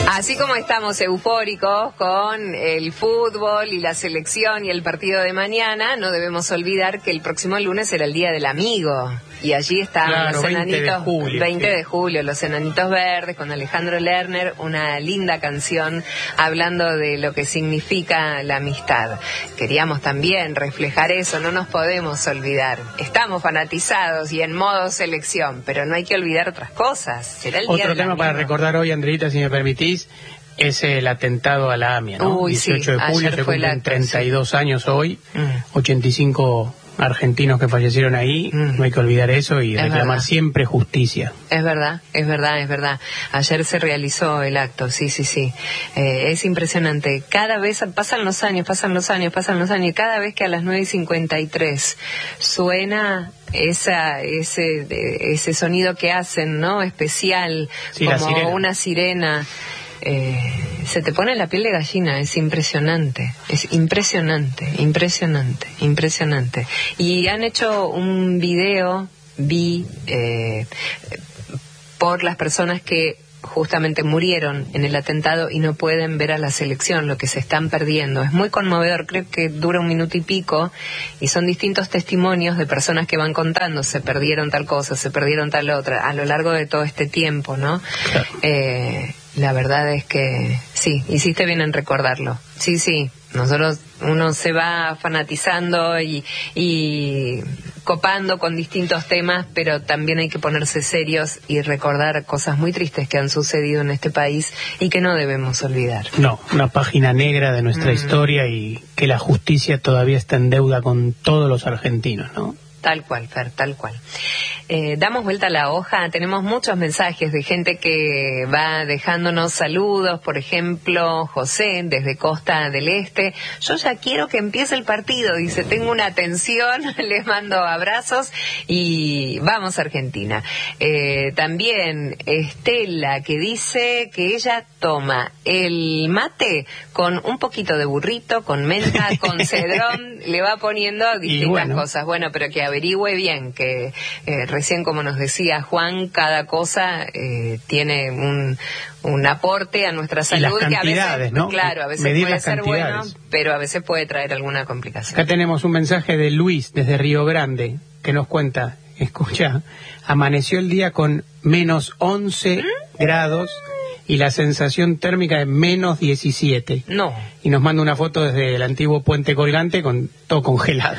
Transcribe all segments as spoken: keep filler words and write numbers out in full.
Así como estamos eufóricos con el fútbol y la selección y el partido de mañana, no debemos olvidar que el próximo lunes será el Día del Amigo. Y allí están claro, los enanitos, veinte de julio, veinte sí. de julio, los Enanitos Verdes con Alejandro Lerner, una linda canción hablando de lo que significa la amistad. Queríamos también reflejar eso, no nos podemos olvidar. Estamos fanatizados y en modo selección, pero no hay que olvidar otras cosas. Será el Día Otro del tema Amigo. para recordar hoy, Andreita, si me permitís, es el atentado a la AMIA, ¿no? Uy, dieciocho sí, de julio, ayer se fue el cumplen acto, treinta y dos sí. años hoy, Mm. ochenta y cinco argentinos que fallecieron ahí, Mm. no hay que olvidar eso y Es reclamar verdad. siempre justicia. Es verdad, es verdad, es verdad. Ayer se realizó el acto, sí, sí, sí. Eh, es impresionante. Cada vez pasan los años, pasan los años, pasan los años, y cada vez que a las nueve y cincuenta y tres suena esa, ese, ese sonido que hacen, ¿no? Especial, Sí, la como sirena. una sirena. Eh, se te pone la piel de gallina, es impresionante, es impresionante, impresionante, impresionante. Y han hecho un video, vi, eh, por las personas que justamente murieron en el atentado y no pueden ver a la selección, lo que se están perdiendo. Es muy conmovedor, creo que dura un minuto y pico, y son distintos testimonios de personas que van contando, se perdieron tal cosa, se perdieron tal otra, a lo largo de todo este tiempo, ¿no? Claro. Eh, la verdad es que sí, hiciste bien en recordarlo. Sí, sí, nosotros, uno se va fanatizando y, y copando con distintos temas, pero también hay que ponerse serios y recordar cosas muy tristes que han sucedido en este país y que no debemos olvidar. No, una página negra de nuestra Mm. historia y que la justicia todavía está en deuda con todos los argentinos, ¿no? Tal cual, Fer, tal cual. Eh, damos vuelta a la hoja, tenemos muchos mensajes de gente que va dejándonos saludos, por ejemplo, José, desde Costa del Este. Yo ya quiero que empiece el partido, dice, tengo una tensión, les mando abrazos y vamos a Argentina. Eh, también Estela, que dice que ella toma el mate con un poquito de burrito, con menta, con cedrón, le va poniendo distintas bueno. cosas. Bueno, pero que averigüe bien, que eh, recién, como nos decía Juan, cada cosa eh, tiene un, un aporte a nuestra Y las salud que a cantidades, veces, ¿no? claro, a veces Medir puede las ser bueno, cantidades. pero a veces puede traer alguna complicación. Acá tenemos un mensaje de Luis desde Río Grande que nos cuenta, escucha, amaneció el día con menos once grados y la sensación térmica de menos diecisiete. No. Y nos manda una foto desde el antiguo puente colgante con todo congelado.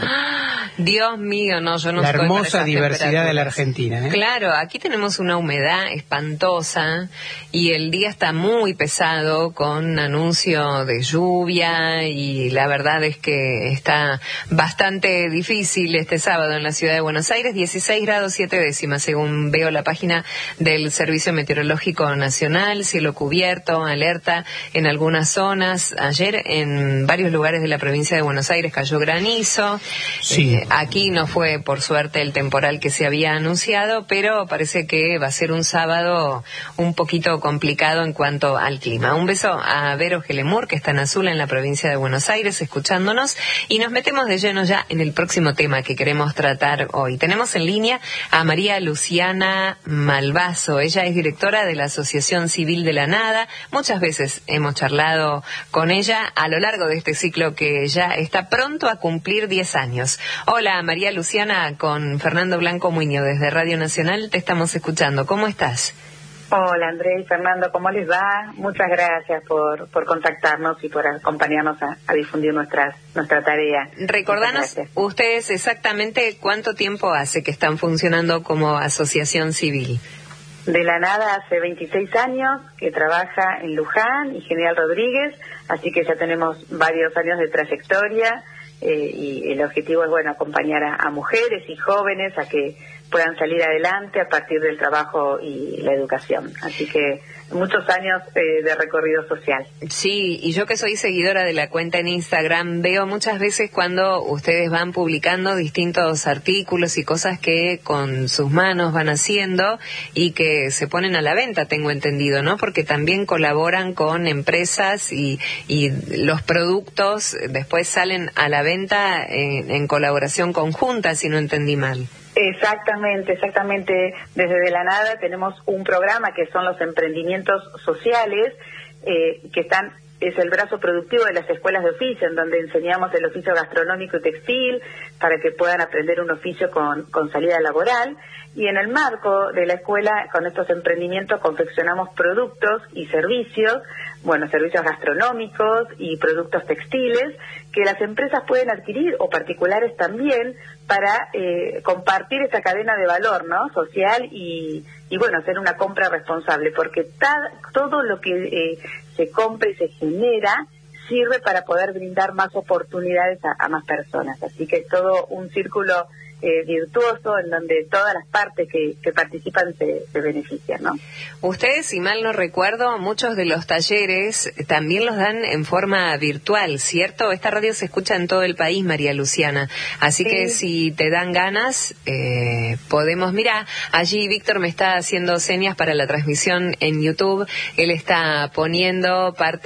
Dios mío, no, yo no La estoy para hermosa esas diversidad de la temperaturas. Argentina, ¿eh? Claro, aquí tenemos una humedad espantosa y el día está muy pesado con anuncio de lluvia y la verdad es que está bastante difícil este sábado en la ciudad de Buenos Aires, dieciséis grados siete décimas según veo la página del Servicio Meteorológico Nacional, cielo cubierto, alerta en algunas zonas. Ayer en varios lugares de la provincia de Buenos Aires cayó granizo. Sí. Eh, aquí no fue, por suerte, el temporal que se había anunciado, pero parece que va a ser un sábado un poquito complicado en cuanto al clima. Un beso a Vero Gelemur, que está en Azul, en la provincia de Buenos Aires, escuchándonos, y nos metemos de lleno ya en el próximo tema que queremos tratar hoy. Tenemos en línea a María Luciana Malvaso. Ella es directora de la Asociación Civil de la Nada. Muchas veces hemos charlado con ella a lo largo de este ciclo que ya está pronto a cumplir diez años. Hola, María Luciana, con Fernando Blanco Muñoz desde Radio Nacional, te estamos escuchando. ¿Cómo estás? Hola, Andrés y Fernando, ¿cómo les va? Muchas gracias por, por contactarnos y por acompañarnos a, a difundir nuestras, nuestra tarea. Recordanos ustedes exactamente cuánto tiempo hace que están funcionando como asociación civil. De la Nada hace veintiséis años que trabaja en Luján y General Rodríguez, así que ya tenemos varios años de trayectoria. Eh, y el objetivo es, bueno, acompañar a, a mujeres y jóvenes a que puedan salir adelante a partir del trabajo y la educación. Así que muchos años eh, de recorrido social. Sí, y yo que soy seguidora de la cuenta en Instagram, veo muchas veces cuando ustedes van publicando distintos artículos y cosas que con sus manos van haciendo y que se ponen a la venta, tengo entendido, ¿no? Porque también colaboran con empresas y, y los productos después salen a la venta en, en colaboración conjunta, si no entendí mal. Exactamente, exactamente. Desde De la Nada tenemos un programa que son los emprendimientos sociales, eh, que están es el brazo productivo de las escuelas de oficio, en donde enseñamos el oficio gastronómico y textil para que puedan aprender un oficio con, con salida laboral. Y en el marco de la escuela, con estos emprendimientos, confeccionamos productos y servicios, bueno, servicios gastronómicos y productos textiles, que las empresas pueden adquirir, o particulares también, para eh, compartir esa cadena de valor, ¿no?, social y, y bueno, hacer una compra responsable, porque ta, todo lo que eh, se compra y se genera sirve para poder brindar más oportunidades a, a más personas. Así que todo un círculo Eh, virtuoso en donde todas las partes que, que participan se, se benefician, ¿no? Ustedes, si mal no recuerdo, muchos de los talleres también los dan en forma virtual, ¿cierto? Esta radio se escucha en todo el país, María Luciana, así sí. que si te dan ganas, eh, podemos... Mira, allí Víctor me está haciendo señas para la transmisión en YouTube, él está poniendo parte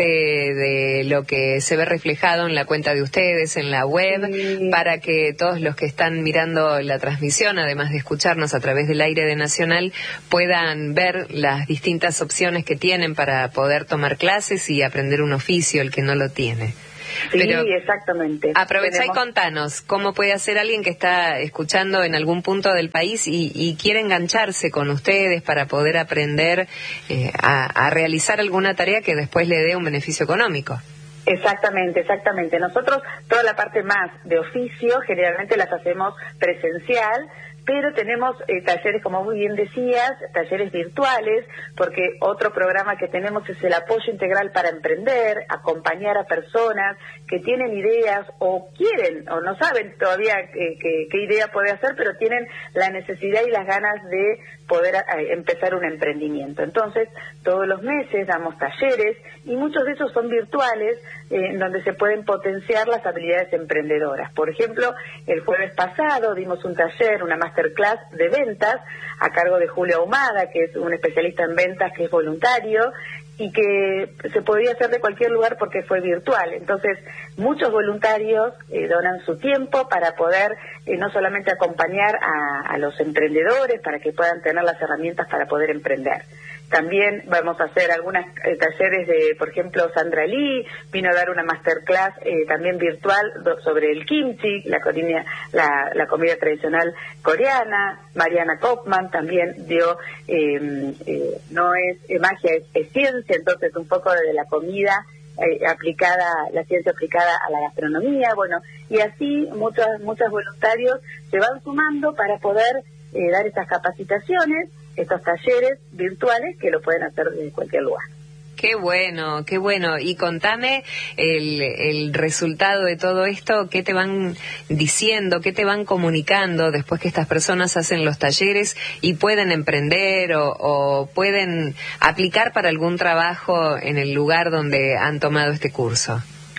de lo que se ve reflejado en la cuenta de ustedes, en la web, sí. para que todos los que están mirando la transmisión, además de escucharnos a través del aire de Nacional, puedan ver las distintas opciones que tienen para poder tomar clases y aprender un oficio, el que no lo tiene. Sí, Pero exactamente. Aprovechá Tenemos... y contanos, ¿cómo puede hacer alguien que está escuchando en algún punto del país y, y quiere engancharse con ustedes para poder aprender eh, a, a realizar alguna tarea que después le dé un beneficio económico? Exactamente, exactamente. Nosotros toda la parte más de oficio generalmente las hacemos presencial, pero tenemos eh, talleres, como muy bien decías, talleres virtuales, porque otro programa que tenemos es el apoyo integral para emprender, acompañar a personas que tienen ideas o quieren o no saben todavía eh, qué, qué idea puede hacer, pero tienen la necesidad y las ganas de poder eh, empezar un emprendimiento. Entonces, todos los meses damos talleres y muchos de esos son virtuales, eh, en donde se pueden potenciar las habilidades emprendedoras. Por ejemplo, el jueves pasado dimos un taller, una masterclass de ventas a cargo de Julio Ahumada, que es un especialista en ventas, que es voluntario y que se podía hacer de cualquier lugar porque fue virtual. Entonces, muchos voluntarios eh, donan su tiempo para poder eh, no solamente acompañar a, a los emprendedores para que puedan tener las herramientas para poder emprender. También vamos a hacer algunos eh, talleres de, por ejemplo, Sandra Lee vino a dar una masterclass eh, también virtual do, sobre el kimchi, la, comida, la, la comida tradicional coreana. Mariana Kaufman también dio, eh, eh, no es eh, magia, es, es ciencia, entonces un poco de la comida eh, aplicada, la ciencia aplicada a la gastronomía, bueno, y así muchos, muchos voluntarios se van sumando para poder eh, dar estas capacitaciones, estos talleres virtuales que lo pueden hacer desde cualquier lugar. Qué bueno, qué bueno. Y contame el, el resultado de todo esto, qué te van diciendo, qué te van comunicando después que estas personas hacen los talleres y pueden emprender o, o pueden aplicar para algún trabajo en el lugar donde han tomado este curso.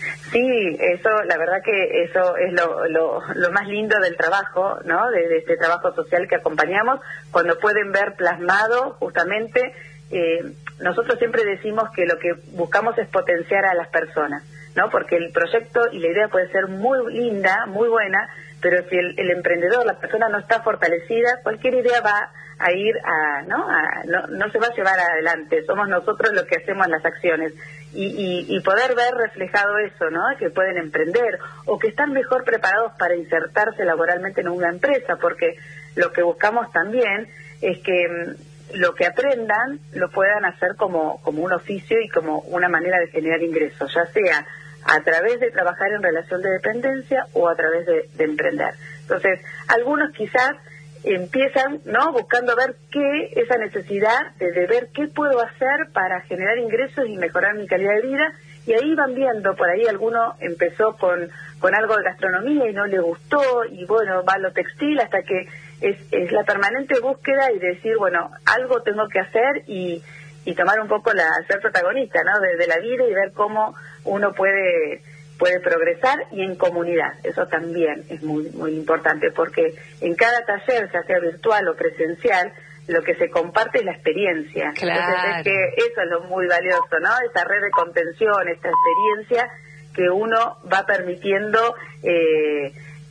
Sí, eso, la verdad que eso es lo, lo, lo más lindo del trabajo, ¿no? De, de este trabajo social que acompañamos, cuando pueden ver plasmado justamente, eh, nosotros siempre decimos que lo que buscamos es potenciar a las personas, ¿no? Porque el proyecto y la idea puede ser muy linda, muy buena, pero si el, el emprendedor, la persona no está fortalecida, cualquier idea va a ir a, ¿no? A, no, no se va a llevar adelante. Somos nosotros los que hacemos las acciones. Y, y, y poder ver reflejado eso, ¿no? Que pueden emprender o que están mejor preparados para insertarse laboralmente en una empresa, porque lo que buscamos también es que mm, lo que aprendan lo puedan hacer como, como un oficio y como una manera de generar ingresos, ya sea a través de trabajar en relación de dependencia o a través de, de emprender. Entonces, algunos quizás empiezan, ¿no? Buscando ver qué, esa necesidad de, de ver qué puedo hacer para generar ingresos y mejorar mi calidad de vida, y ahí van viendo, por ahí alguno empezó con, con algo de gastronomía y no le gustó, y bueno, va a lo textil, hasta que es, es la permanente búsqueda y decir, bueno, algo tengo que hacer y, y tomar un poco la, ser protagonista, ¿no? De, de la vida y ver cómo uno puede puede progresar, y en comunidad. Eso también es muy muy importante, porque en cada taller, ya sea virtual o presencial, lo que se comparte es la experiencia. Claro. Entonces es que eso es lo muy valioso, ¿no? Esa red de contención, esta experiencia que uno va permitiendo eh,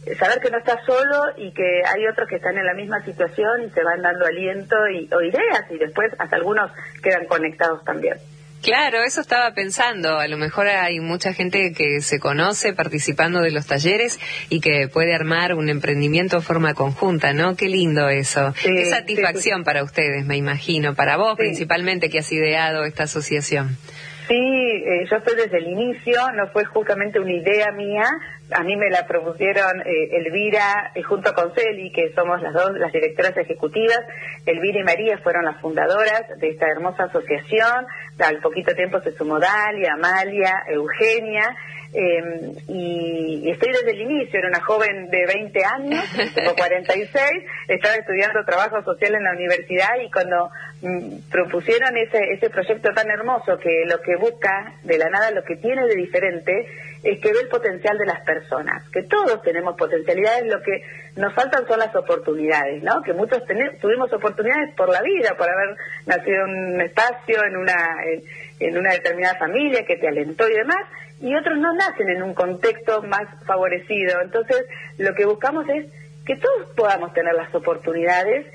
saber que no estás solo y que hay otros que están en la misma situación y se van dando aliento y, o ideas, y después hasta algunos quedan conectados también. Claro, eso estaba pensando. A lo mejor hay mucha gente que se conoce participando de los talleres y que puede armar un emprendimiento de forma conjunta, ¿no? Qué lindo eso. Sí, Qué satisfacción sí, sí. para ustedes, me imagino. Para vos, sí. principalmente, que has ideado esta asociación. Sí, eh, yo estoy desde el inicio, no fue justamente una idea mía, a mí me la propusieron eh, Elvira eh, junto con Celi, que somos las dos, las directoras ejecutivas. Elvira y María fueron las fundadoras de esta hermosa asociación. Al poquito tiempo se sumó Dalia, Amalia, Eugenia, eh, y, y estoy desde el inicio. Era una joven de veinte años, tengo cuarenta y seis, estaba estudiando trabajo social en la universidad, y cuando mm, propusieron ese, ese proyecto tan hermoso, que lo que busca de la nada, lo que tiene de diferente, es que ve el potencial de las personas, que todos tenemos potencialidades, lo que nos faltan son las oportunidades, ¿no? Que muchos tenemos, tuvimos oportunidades por la vida, por haber nacido en un espacio, en una, en, en una determinada familia que te alentó y demás, y otros no nacen en un contexto más favorecido. Entonces, lo que buscamos es que todos podamos tener las oportunidades,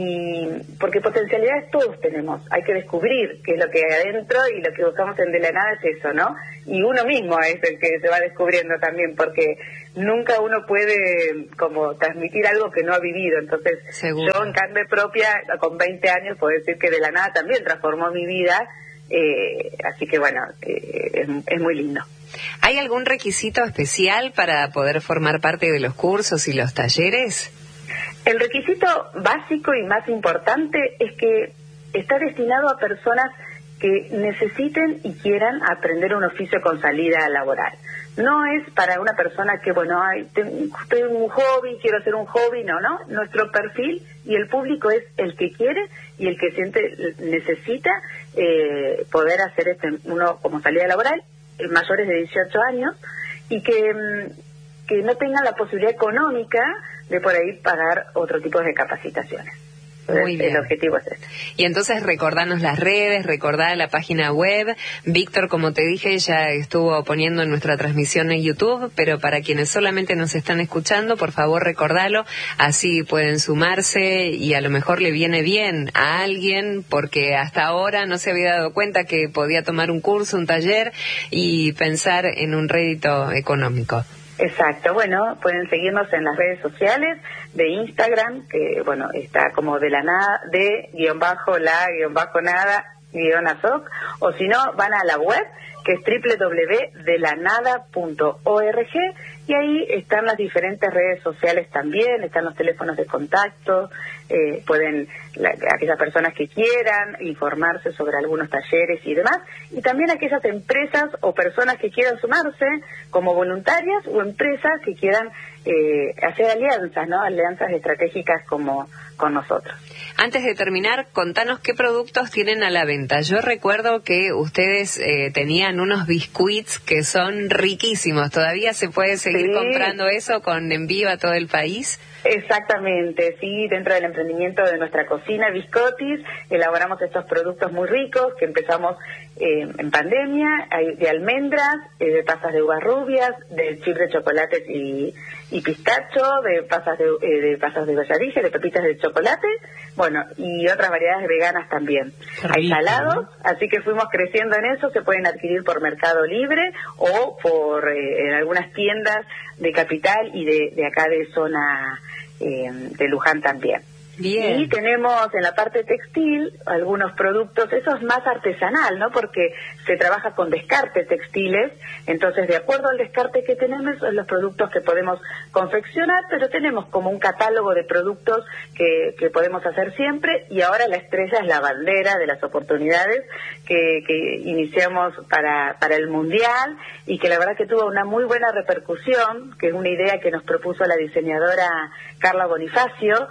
y porque potencialidades todos tenemos, hay que descubrir qué es lo que hay adentro, y lo que buscamos en De la Nada es eso, ¿no? Y uno mismo es el que se va descubriendo también, porque nunca uno puede como transmitir algo que no ha vivido. Entonces, seguro, yo en carne propia, con veinte años, puedo decir que De la Nada también transformó mi vida, eh, así que bueno, eh, es, es muy lindo. ¿Hay algún requisito especial para poder formar parte de los cursos y los talleres? El requisito básico y más importante es que está destinado a personas que necesiten y quieran aprender un oficio con salida laboral. No es para una persona que, bueno, ay, tengo un hobby, quiero hacer un hobby, no, no. Nuestro perfil y el público es el que quiere y el que siente, necesita eh, poder hacer este uno como salida laboral, mayores de dieciocho años, y que, que no tengan la posibilidad económica de por ahí pagar otro tipo de capacitaciones. Entonces, muy bien. El objetivo es este. Y entonces recordanos las redes, recordá la página web. Víctor, como te dije, ya estuvo poniendo en nuestra transmisión en YouTube, pero para quienes solamente nos están escuchando, por favor recordalo, así pueden sumarse y a lo mejor le viene bien a alguien, porque hasta ahora no se había dado cuenta que podía tomar un curso, un taller y pensar en un rédito económico. Exacto, bueno, pueden seguirnos en las redes sociales de Instagram, que bueno, está como de la nada, de guión bajo la guión bajo nada guión azoc, o si no, van a la web, que es doble u doble u doble u punto de la nada punto org, y ahí están las diferentes redes sociales también, están los teléfonos de contacto, eh, pueden, la, aquellas personas que quieran informarse sobre algunos talleres y demás, y también aquellas empresas o personas que quieran sumarse como voluntarias, o empresas que quieran eh, hacer alianzas, ¿no? Alianzas estratégicas como con nosotros. Antes de terminar, contanos qué productos tienen a la venta. Yo recuerdo que ustedes eh, tenían unos biscuits que son riquísimos. ¿Todavía se puede seguir sí. comprando eso con envío a todo el país? Exactamente, sí, dentro del emprendimiento de nuestra cocina Biscottis elaboramos estos productos muy ricos que empezamos eh, en pandemia, hay de almendras, eh, de pasas de uvas rubias, de chips de chocolates y, y pistacho, de pasas de, eh, de pasas de valladilla, de pepitas de chocolate, bueno, y otras variedades veganas también. Rico, hay salados, ¿no? Así que fuimos creciendo en eso, se pueden adquirir por Mercado Libre o por eh, en algunas tiendas de Capital y de, de acá de zona eh, de Luján también. Bien. Y tenemos en la parte textil algunos productos, eso es más artesanal, ¿no? Porque se trabaja con descartes textiles, entonces de acuerdo al descarte que tenemos, son los productos que podemos confeccionar, pero tenemos como un catálogo de productos que, que podemos hacer siempre, y ahora la estrella es la bandera de las oportunidades que, que iniciamos para, para el Mundial, y que la verdad que tuvo una muy buena repercusión, que es una idea que nos propuso la diseñadora Carla Bonifacio,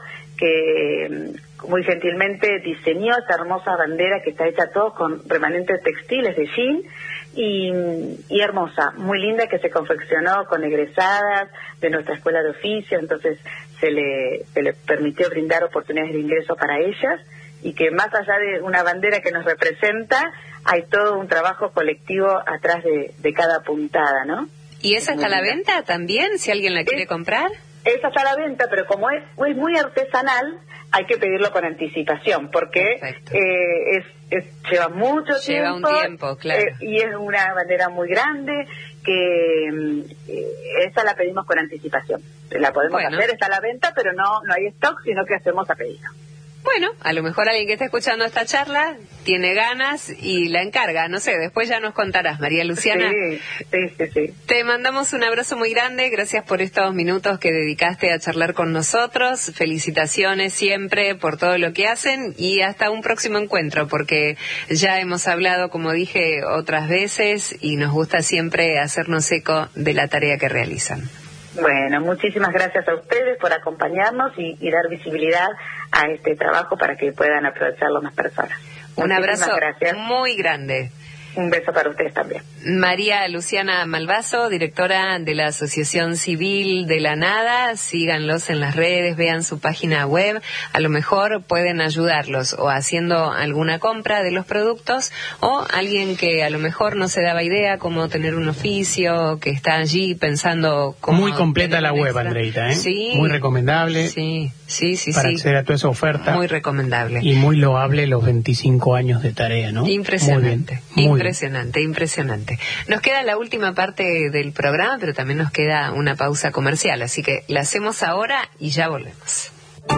que muy gentilmente diseñó esta hermosa bandera que está hecha todo con remanentes textiles de jean y, y hermosa, muy linda, que se confeccionó con egresadas de nuestra escuela de oficio, entonces se le, se le permitió brindar oportunidades de ingreso para ellas, y que más allá de una bandera que nos representa, hay todo un trabajo colectivo atrás de, de cada puntada, ¿no? ¿Y esa está a la venta también, si alguien la quiere es, comprar? esa está a la venta, pero como es, es muy artesanal, hay que pedirlo con anticipación, porque eh, es, es lleva mucho lleva tiempo. un tiempo, claro. Eh, y es una bandera muy grande, que eh, esa la pedimos con anticipación. La podemos bueno. hacer, está a la venta, pero no, no hay stock, sino que hacemos a pedido. Bueno, a lo mejor alguien que está escuchando esta charla tiene ganas y la encarga, no sé, después ya nos contarás, María Luciana. Sí, sí, sí, sí. Te mandamos un abrazo muy grande, gracias por estos minutos que dedicaste a charlar con nosotros, felicitaciones siempre por todo lo que hacen y hasta un próximo encuentro, porque ya hemos hablado, como dije, otras veces y nos gusta siempre hacernos eco de la tarea que realizan. Bueno, muchísimas gracias a ustedes por acompañarnos y, y dar visibilidad a este trabajo para que puedan aprovecharlo más personas. Un abrazo gracias. muy grande. Un beso para ustedes también. María Luciana Malvaso, directora de la Asociación Civil de la Nada. Síganlos en las redes, vean su página web. A lo mejor pueden ayudarlos o haciendo alguna compra de los productos o alguien que a lo mejor no se daba idea cómo tener un oficio, que está allí pensando cómo... Muy completa la web, Andreita, ¿eh? Sí. Muy recomendable. Sí, sí, sí. Para sí. acceder a toda esa oferta. Muy recomendable. Y muy loable los veinticinco años de tarea, ¿no? Impresionante. Muy bien. Muy Impresionante, impresionante. Nos queda la última parte del programa, pero también nos queda una pausa comercial, así que la hacemos ahora y ya volvemos.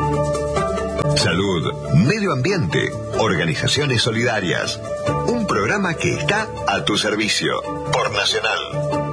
Salud, medio ambiente, organizaciones solidarias. Un programa que está a tu servicio por Nacional.